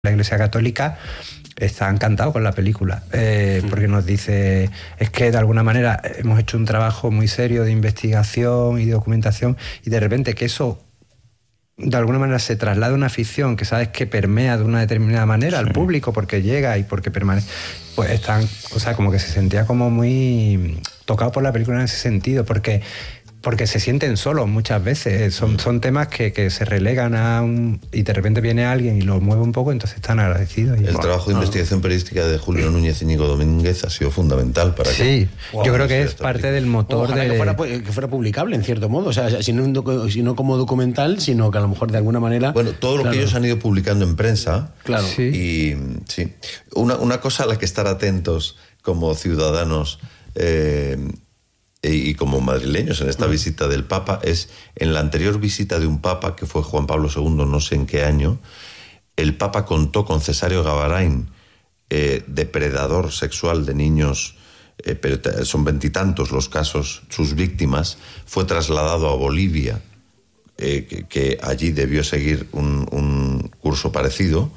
La Iglesia Católica está encantado con la película, porque nos dice, es que de alguna manera hemos hecho un trabajo muy serio de investigación y de documentación, y de repente que eso de alguna manera se traslada a una ficción que sabes que permea de una determinada manera al público porque llega y porque permanece, pues están, o sea, como que se sentía como muy tocado por la película en ese sentido, porque se sienten solos muchas veces. Son temas que se relegan y de repente viene alguien y lo mueve un poco, entonces están agradecidos. El trabajo de investigación periodística de Julio Núñez y Íñigo Domínguez ha sido fundamental para que... Yo creo que es parte del motor que fuera publicable, en cierto modo. O sea, si no como documental, sino que a lo mejor de alguna manera... Bueno, todo lo que ellos han ido publicando en prensa. Claro. Sí. Y sí. Una cosa a la que estar atentos como ciudadanos... y como madrileños en esta visita del Papa, es en la anterior visita de un Papa, que fue Juan Pablo II, no sé en qué año, el Papa contó con Cesáreo Gavarain, depredador sexual de niños, pero son 20 y tantos los casos, sus víctimas, fue trasladado a Bolivia, que allí debió seguir un curso parecido.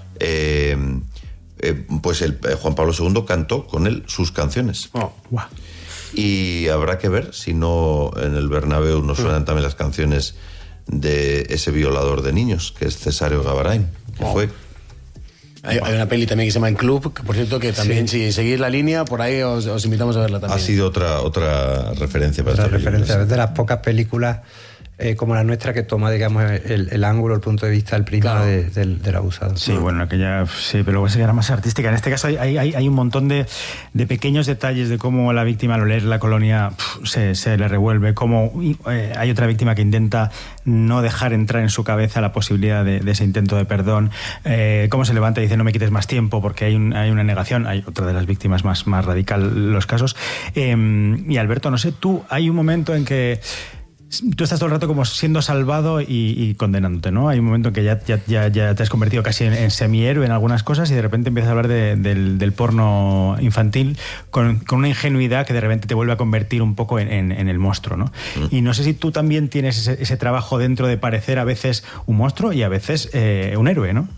Pues Juan Pablo II cantó con él sus canciones. Wow. Y habrá que ver si no en el Bernabéu nos suenan también las canciones de ese violador de niños, que es Cesáreo Gavarain, que fue... Hay una peli también que se llama En Club, que por cierto que también si seguís la línea, por ahí os invitamos a verla también. Ha sido otra referencia para esta referencia. Es de las pocas películas como la nuestra que toma, digamos, el ángulo, el punto de vista, el prisma del abusado. Sí, bueno, aquella sí, pero luego era más artística. En este caso hay un montón de pequeños detalles de cómo la víctima al oler la colonia se le revuelve, cómo hay otra víctima que intenta no dejar entrar en su cabeza la posibilidad de ese intento de perdón, cómo se levanta y dice no me quites más tiempo porque hay una negación. Hay otra de las víctimas más radical los casos. Y Alberto, no sé, hay un momento en que tú estás todo el rato como siendo salvado y condenándote, ¿no? Hay un momento en que ya te has convertido casi en semihéroe en algunas cosas y de repente empiezas a hablar del porno infantil con una ingenuidad que de repente te vuelve a convertir un poco en el monstruo, ¿no? Y no sé si tú también tienes ese trabajo dentro de parecer a veces un monstruo y a veces un héroe, ¿no?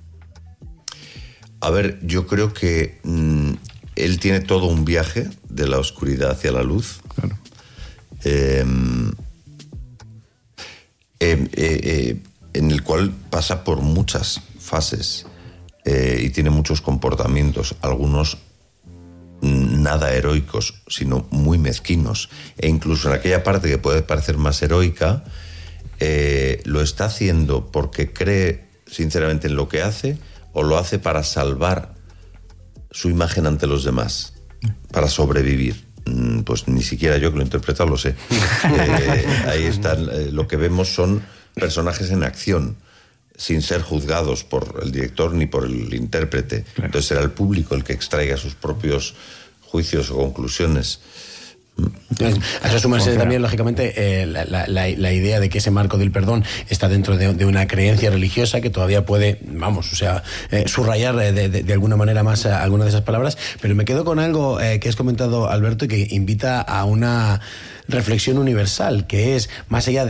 A ver, yo creo que él tiene todo un viaje de la oscuridad hacia la luz. Claro. En el cual pasa por muchas fases y tiene muchos comportamientos, algunos nada heroicos, sino muy mezquinos, e incluso en aquella parte que puede parecer más heroica, lo está haciendo porque cree sinceramente en lo que hace o lo hace para salvar su imagen ante los demás, para sobrevivir. Pues ni siquiera yo que lo he interpretado lo sé. Ahí están, lo que vemos son personajes en acción, sin ser juzgados por el director ni por el intérprete. Claro. Entonces será el público el que extraiga sus propios juicios o conclusiones. A eso sumarse también, lógicamente, la idea de que ese marco del perdón está dentro de una creencia religiosa que todavía puede, subrayar de alguna manera más alguna de esas palabras. Pero me quedo con algo que has comentado, Alberto, y que invita a una reflexión universal, que es más allá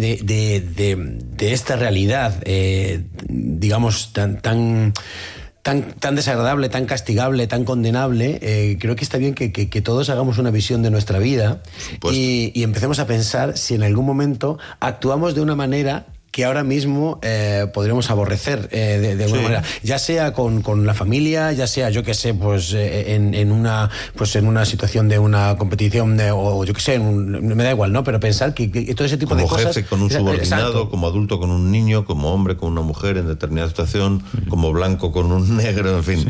de esta realidad, digamos, tan desagradable, tan castigable, tan condenable, creo que está bien que todos hagamos una visión de nuestra vida y empecemos a pensar si en algún momento actuamos de una manera que ahora mismo podríamos aborrecer de alguna manera, ya sea con la familia, ya sea, yo que sé, pues en una situación de una competición o yo que sé, me da igual, ¿no? Pero pensar que todo ese tipo de cosas... Como jefe con un subordinado, exacto, como adulto con un niño, como hombre con una mujer en determinada situación, como blanco con un negro, en fin,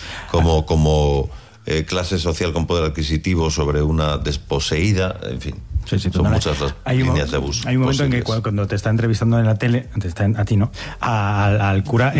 como clase social con poder adquisitivo sobre una desposeída, en fin. Sí, son muchas las líneas de abuso. Hay un momento en que cuando te está entrevistando en la tele, a ti, ¿no? Al cura,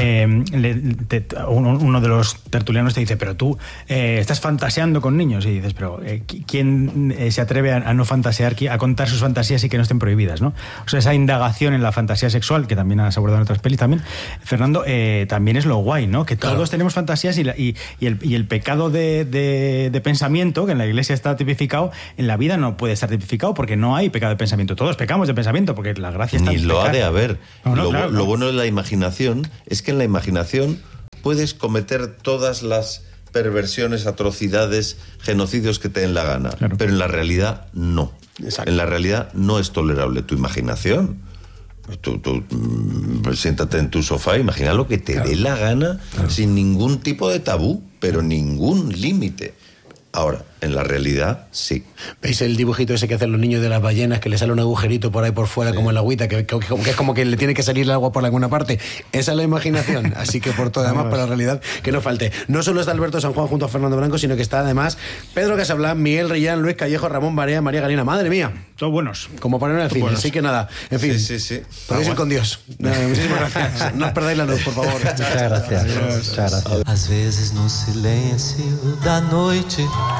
uno de los tertulianos te dice, pero tú estás fantaseando con niños. Y dices, pero ¿quién se atreve a no fantasear, a contar sus fantasías y que no estén prohibidas, ¿no? O sea, esa indagación en la fantasía sexual, que también has abordado en otras pelis también, Fernando, también es lo guay, ¿no? Que todos tenemos fantasías y el pecado de pensamiento, que en la iglesia está tipificado, en la vida no puede estar tipificado porque no hay pecado de pensamiento. Todos pecamos de pensamiento porque la gracia está en Ni lo ha de haber. Claro. Lo bueno de la imaginación es que en la imaginación puedes cometer todas las perversiones, atrocidades, genocidios que te den la gana. Claro. Pero en la realidad no. Exacto. En la realidad no es tolerable tu imaginación. Tú siéntate en tu sofá, imagina lo que te dé la gana, sin ningún tipo de tabú, pero ningún límite. Ahora, en la realidad, sí. ¿Veis el dibujito ese que hacen los niños de las ballenas, que le sale un agujerito por ahí por fuera, como en la agüita, que es como que le tiene que salir el agua por alguna parte? Esa es la imaginación. Así que por todo demás, para la realidad, que no falte. No solo está Alberto San Juan junto a Fernando Blanco, sino que está además Pedro Casablanc, Miguel Rillán, Luis Callejo, Ramón Barea, María Galina. Madre mía. Todos buenos. Como para no decir. Así que nada, en fin. Sí. Podéis ir con Dios. Muchísimas gracias. No os perdáis la luz, por favor. Muchas gracias. Às vezes no silêncio da noite